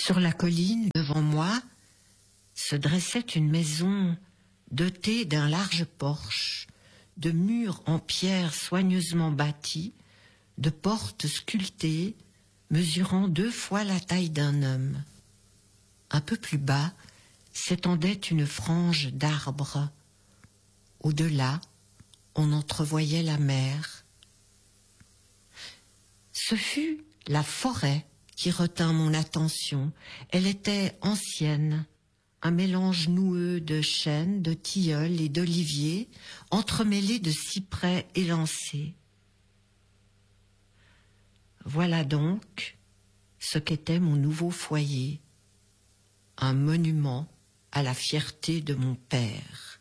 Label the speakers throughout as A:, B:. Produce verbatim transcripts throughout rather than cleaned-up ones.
A: Sur la colline, devant moi, se dressait une maison dotée d'un large porche, de murs en pierre soigneusement bâtis, de portes sculptées, mesurant deux fois la taille d'un homme. Un peu plus bas s'étendait une frange d'arbres. Au-delà, on entrevoyait la mer. Ce fut la forêt qui retint mon attention. Elle était ancienne, un mélange noueux de chênes, de tilleuls et d'oliviers, entremêlés de cyprès élancés. Voilà donc ce qu'était mon nouveau foyer, un monument à la fierté de mon père.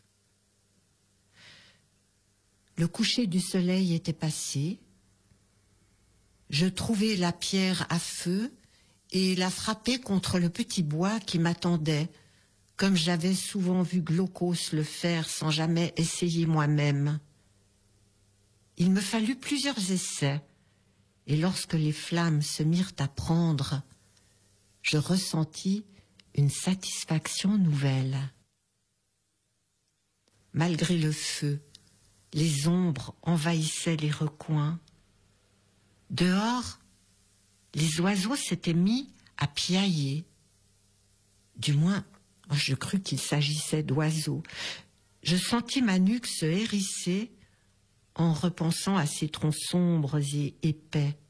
A: Le coucher du soleil était passé. Je trouvai la pierre à feu et la frappai contre le petit bois qui m'attendait, comme j'avais souvent vu Glaucos le faire sans jamais essayer moi-même. Il me fallut plusieurs essais, et lorsque les flammes se mirent à prendre, je ressentis une satisfaction nouvelle. Malgré le feu, les ombres envahissaient les recoins. Dehors, les oiseaux s'étaient mis à piailler. Du moins, je crus qu'il s'agissait d'oiseaux. Je sentis ma nuque se hérisser en repensant à ces troncs sombres et épais.